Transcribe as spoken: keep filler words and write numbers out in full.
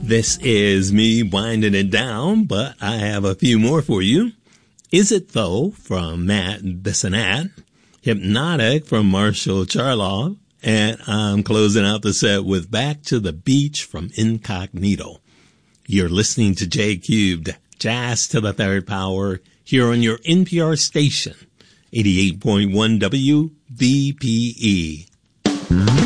This is me winding it down, but I have a few more for you. Is It Though from Matt Bissonette, Hypnotic from Marshall Charloff, and I'm closing out the set with Back to the Beach from Incognito. You're listening to J Cubed, Jazz to the Third Power, here on your N P R station, eighty-eight point one W V P E.